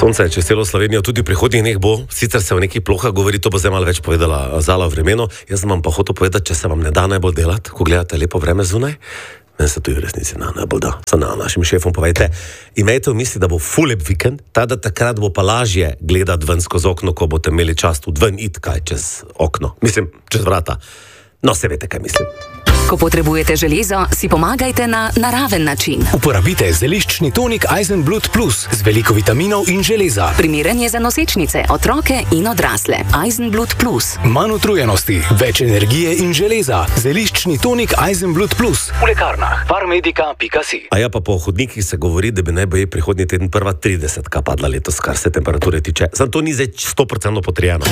Sonce je čez celo Slovenijo, tudi v prihodnjih dneh bo, sicer se o nekih plohah govori, to bo zdaj malo več povedala Zala v vremenu. Jaz sem vam pa hotel povedati, če se vam ne da najbolj delati, ko gledate lepo vreme zunaj, meni se tudi v resnici najbolj da. Našim šefom povejte, imejte v misli, da bo full lep vikend, takrat bo pa lažje gledati ven skozi okno, ko boste imeli čast ven iti kaj čez okno. Mislim, čez vrata. No, se veste, kaj mislim. Ko potrebujete železo, si pomagajte na naraven način. Uporabite zeliščni tonik Eisenblut Plus z veliko vitaminov in železa. Primeren je za nosečnice, otroke in odrasle. Eisenblut Plus. Manj utrujenosti, več energije in železa. Zeliščni tonik Eisenblut Plus. V lekarnah farmedica.si. A ja, pa po hodnikih se govori, da bi najbolj prihodnji teden prva 30 padla letos, kar se temperature tiče. Sam to ni zdaj 100% potrjeno.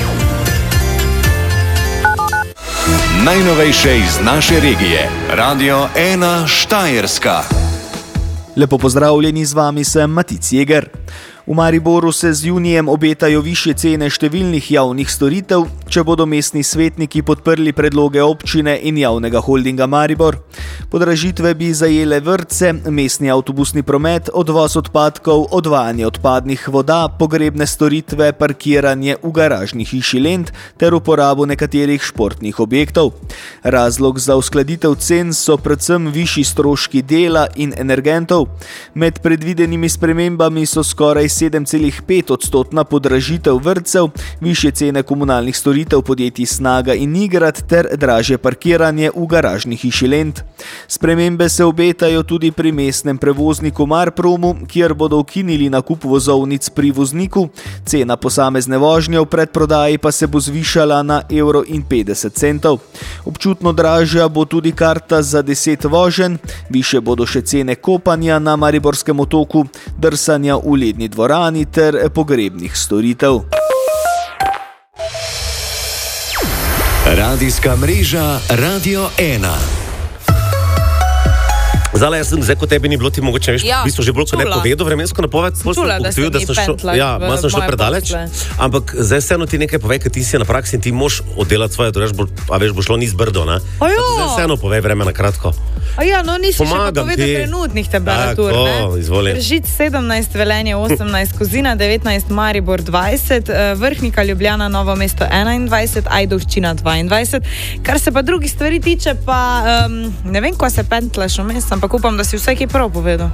Najnovejše iz naše regije. Radio 1 Štajerska. Lepo pozdravljeni, z vami sem Matic Jeger. V Mariboru se z junijem obetajo višje cene številnih javnih storitev, če bodo mestni svetniki podprli predloge občine in javnega holdinga Maribor. Podražitve bi zajele vrtce, mestni avtobusni promet, odvoz odpadkov, odvajanje odpadnih voda, pogrebne storitve, parkiranje v garažni hiši Lent ter uporabo nekaterih športnih objektov. Razlog za uskladitev cen so predvsem višji stroški dela in energentov. Med predvidenimi spremembami so skoraj 7,5% podražitev vrtcev, višje cene komunalnih storitev podjetij Snaga in Nigrad ter dražje parkiranje v garažni hiši Lent. Spremembe se obetajo tudi pri mestnem prevozniku Marpromu, kjer bodo ukinili nakup vozovnic pri vozniku, cena posamezne vožnje v predprodaji pa se bo zvišala na €1,50. Občutno dražja bo tudi karta za 10 voženj, višje bodo še cene kopanja na Mariborskem otoku, drsanja v ledni dvorani ter pogrebnih storitev. Radijska mreža Radio 1. Zala, jaz sem zdaj, ko tebi ni bilo, ti mogoče veš, v bistvu že bolj kot ne povedal vremensko napoved. Čula, da sem pentla malo sem šel predaleč, ampak zdaj vseeno ti nekaj povej, ker ti si na praksi in ti moš oddelati svoje, a veš, bo šlo niz brdo, ne? Zdaj vseeno povej vreme na kratko. No nisi še pa povedal trenutnih temperatur, ne? Izvoli. Tržič 17, Velenje 18, Kozina 19, Maribor 20, Vrhnika, Ljubljana, Novo mesto 21, Ajdovščina 22. Kar se pa drugih stvari tiče, pa ne vem, ko se pentlaš vmes, ampak upam, da si vse kaj prav povedal.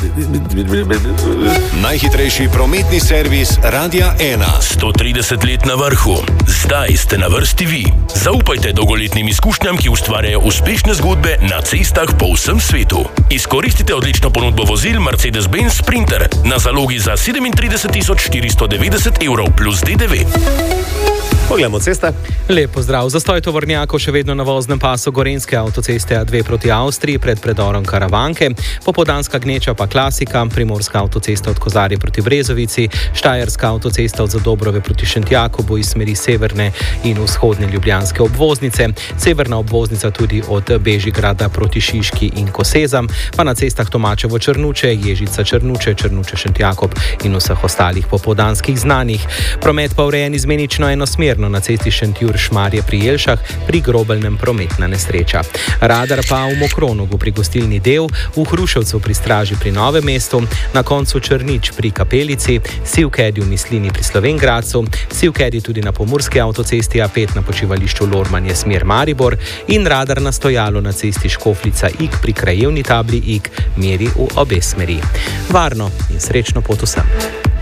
Najhitrejši prometni servis Radia 1. 130 let na vrhu. Zdaj ste na vrsti vi. Zaupajte dolgoletnim izkušnjam, ki ustvarjajo uspešne zgodbe na cestah po vsem svetu. Izkoristite odlično ponudbo vozil Mercedes-Benz Sprinter na zalogi za 37.490 € plus DDV. Poglejmo ceste. Lep pozdrav. Zastoj tovornjakov še vedno na voznem pasu Gorenjske avtoceste A2 proti Avstriji pred predorom Karavanke, popoldanska gneča pa klasika, Primorska avtocesta od Kozarja proti Brezovici, Štajerska avtocesta od Zadobrove proti Šentjakobu iz smeri severne in vzhodne ljubljanske obvoznice, severna obvoznica tudi od Bežigrada proti Šiški in Kosezam, pa na cestah Tomačevo Črnuče, Ježica Črnuče, Črnuče Šentjakob in vseh ostalih popoldanskih znanih. Promet pa urejen izmenično enosmerno na cesti Šentjur-Šmarje pri Jelšah, pri Grobelnem prometna nesreča. Radar pa v Mokronogu pri gostilni Del, v Hruševcu pri Straži pri Novem mestu, na koncu Črnič pri Kapelici, Sivkedi v Mislini pri Slovengradcu, Sivkedi tudi na pomurski avtocesti A5 na počivališču Lormanje smer Maribor in radar na stojalu na cesti Škofljica-Ig pri krajevni tabli Ig meri v obe smeri. Varno in srečno pot vsem.